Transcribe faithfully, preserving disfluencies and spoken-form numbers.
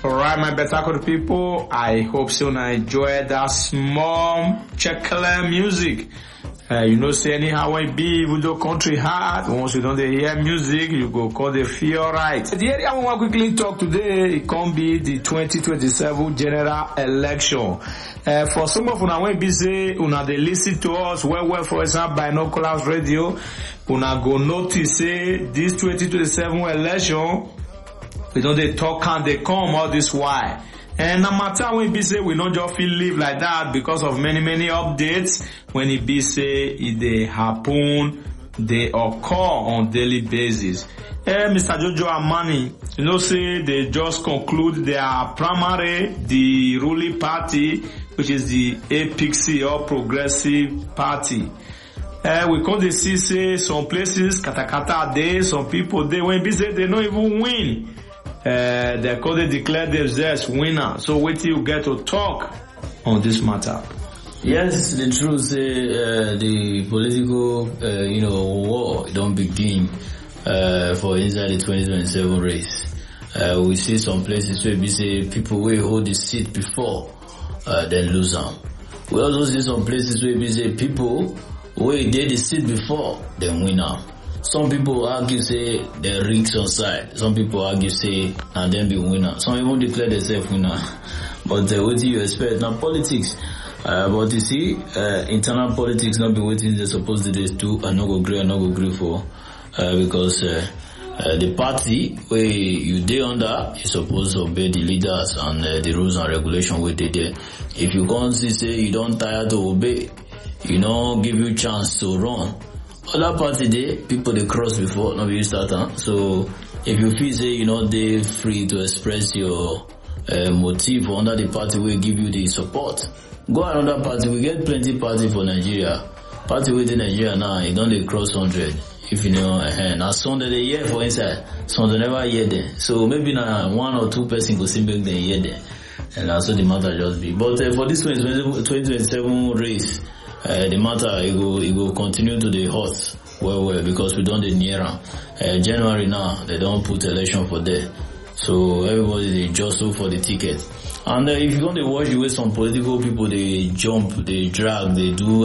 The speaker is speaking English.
Alright, my better people, I hope so now enjoy that small checkler music. Uh, you know, say anyhow when it be, even though country hard, once you don't hear music, you go call the feel right. The area I want to quickly talk today, it can be the twenty twenty-seven general election. Uh, for some of una when be say, una they listen to us well, well, for example, Binoculars Radio, una go notice say, this twenty twenty-seven election, we don't they talk and they come all this while. And no matter when be say we don't just feel live like that because of many, many updates. When it be say it they happen, they occur on daily basis. Eh, Mister Jojo Amani, you know, say they just conclude their primary, the ruling party, which is the A P C or Progressive Party. Eh, we come to see say some places, katakata there, some people they when be say they don't even win. Uh, they call they declare themselves winner. So wait till you get to talk on this matter. Yes, the truth say uh, the political, uh, you know, war don't begin uh, for inside the twenty twenty-seven race. Uh, we see some places where we say people will hold the seat before, uh, then lose them. We also see some places where we say people will did the seat before, then win them. Some people argue say they rigs on side. Some people argue say and then be winner. Some even declare themselves winner. But uh, what do you expect? Now politics. Uh, but you see, uh, internal politics not be waiting they're supposed to do and not go agree and not go agree for. Uh, because uh, uh, the party where you dey under is supposed to obey the leaders and uh, the rules and regulations where they there. If you can't see say you don't tire to obey, you know, give you chance to run. Other party day, people they cross before, not be start, huh? So if you feel say you know they free to express your uh, motive under the party will give you the support. Go another party, we get plenty party for Nigeria. Party within Nigeria now, you don't they cross hundred. If you know, uh, now Sunday they hear for inside, Sunday never hear them. So maybe now one or two person go see make them hear them. And that's what the matter just be. But uh, for this twenty twenty-seven race, Uh, the matter, it will, it will continue to the hot well, well, because we don't the near uh, January now, they don't put election for there. So everybody, they jostle for the ticket. And uh, if you're going to watch the way some political people, they jump, they drag, they do